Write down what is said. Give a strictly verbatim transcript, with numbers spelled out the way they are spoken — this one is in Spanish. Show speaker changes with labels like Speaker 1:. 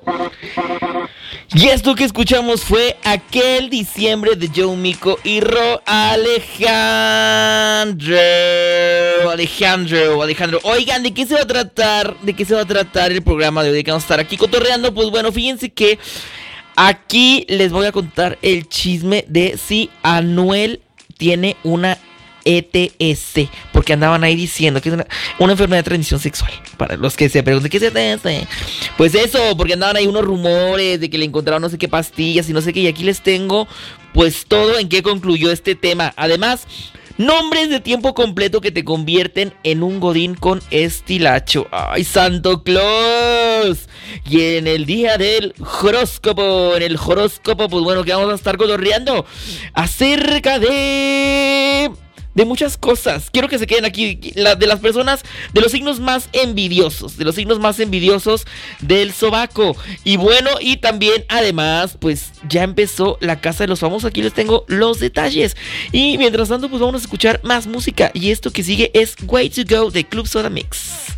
Speaker 1: Y esto que escuchamos fue Aquel Diciembre de Joe Mico y Ro Alejandro. Alejandro, Alejandro. Oigan, ¿de qué se va a tratar? ¿De qué se va a tratar el programa de hoy? ¿De qué vamos a estar aquí cotorreando? Pues bueno, fíjense que aquí les voy a contar el chisme de si Anuel tiene una E T S, porque andaban ahí diciendo que es una, una enfermedad de transmisión sexual. Para los que se preguntan ¿qué es E T S? Pues eso, porque andaban ahí unos rumores de que le encontraron no sé qué pastillas y no sé qué. Y aquí les tengo pues todo en qué concluyó este tema. Además, nombres de tiempo completo que te convierten en un godín con estilacho. ¡Ay, Santo Claus! Y en el día del horóscopo, en el horóscopo, pues bueno, que vamos a estar cotorreando acerca de... de muchas cosas. Quiero que se queden aquí la, de las personas, de los signos más envidiosos, de los signos más envidiosos del sobaco. Y bueno, y también además, pues ya empezó la Casa de los Famosos. Aquí les tengo los detalles. Y mientras tanto, pues vamos a escuchar más música. Y esto que sigue es Way to Go de Club Soda Mix.